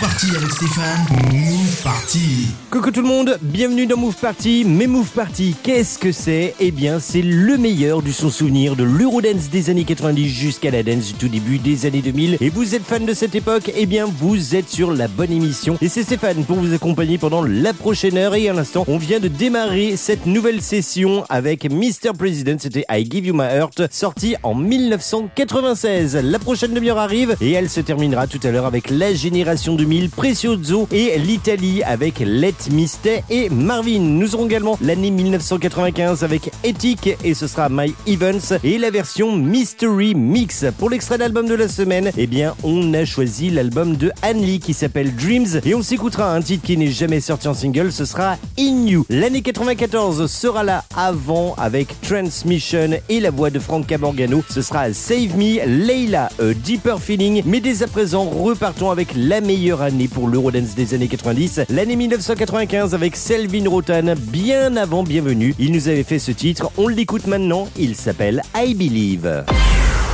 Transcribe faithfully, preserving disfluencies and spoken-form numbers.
Party avec Stéphane. Move Party. Coucou tout le monde, bienvenue dans Move Party. Mais Move Party, qu'est-ce que c'est ? Eh bien, c'est le meilleur du son souvenir de l'Eurodance des années quatre-vingt-dix jusqu'à la dance du tout début des années deux mille. Et vous êtes fan de cette époque ? Eh bien, vous êtes sur la bonne émission. Et c'est Stéphane pour vous accompagner pendant la prochaine heure. Et à l'instant, on vient de démarrer cette nouvelle session avec mister President. C'était I Give You My Heart, sorti en dix-neuf cent quatre-vingt-seize. La prochaine demi-heure arrive et elle se terminera tout à l'heure avec la génération deux mille, Precioso et l'Italie avec Let Me Stay et Marvin. Nous aurons également l'année dix-neuf cent quatre-vingt-quinze avec Ethic et ce sera My Events et la version Mystery Mix. Pour l'extrait d'album de la semaine, eh bien, on a choisi l'album de Anne Lee qui s'appelle Dreams et on s'écoutera un titre qui n'est jamais sorti en single, ce sera In You. L'année quatre-vingt-quatorze sera là avant avec Transmission et la voix de Franca Morgano. Ce sera Save Me, Leila, A Deeper Feeling. Mais dès à présent, repartons avec la meilleure année pour l'Eurodance des années quatre-vingt-dix, l'année dix-neuf cent quatre-vingt-quinze avec Selvin Rotan. Bien avant Bienvenue, il nous avait fait ce titre, on l'écoute maintenant, il s'appelle I Believe.